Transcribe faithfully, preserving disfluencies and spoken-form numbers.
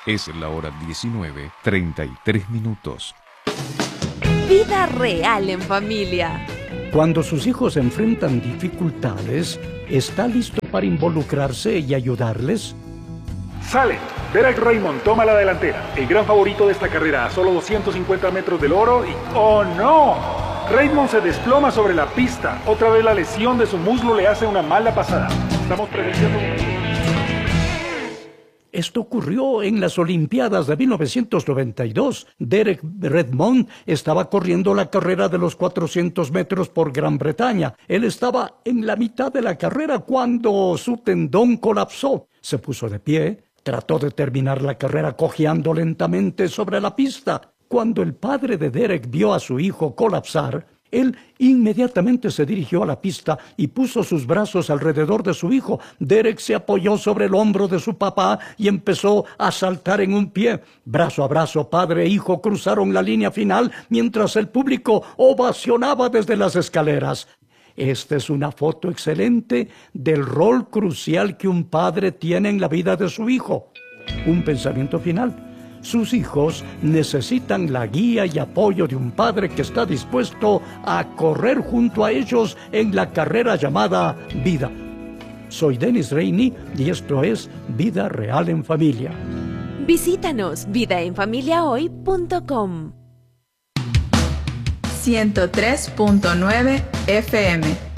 Es la hora diecinueve, treinta y tres minutos. Vida real en familia. Cuando sus hijos enfrentan dificultades, ¿está listo para involucrarse y ayudarles? Sale. Derek Raymond toma la delantera. El gran favorito de esta carrera a solo doscientos cincuenta metros del oro y... ¡oh no! Raymond se desploma sobre la pista. Otra vez la lesión de su muslo le hace una mala pasada. Estamos presenciando... Esto ocurrió en las Olimpiadas de mil novecientos noventa y dos. Derek Redmond estaba corriendo la carrera de los cuatrocientos metros por Gran Bretaña. Él estaba en la mitad de la carrera cuando su tendón colapsó. Se puso de pie, trató de terminar la carrera cojeando lentamente sobre la pista. Cuando el padre de Derek vio a su hijo colapsar, él inmediatamente se dirigió a la pista y puso sus brazos alrededor de su hijo. Derek se apoyó sobre el hombro de su papá y empezó a saltar en un pie. Brazo a brazo, padre e hijo cruzaron la línea final mientras el público ovacionaba desde las escaleras. Esta es una foto excelente del rol crucial que un padre tiene en la vida de su hijo. Un pensamiento final. Sus hijos necesitan la guía y apoyo de un padre que está dispuesto a correr junto a ellos en la carrera llamada vida. Soy Dennis Rainey y esto es Vida Real en Familia. Visítanos vida en familia hoy punto com. ciento tres punto nueve F M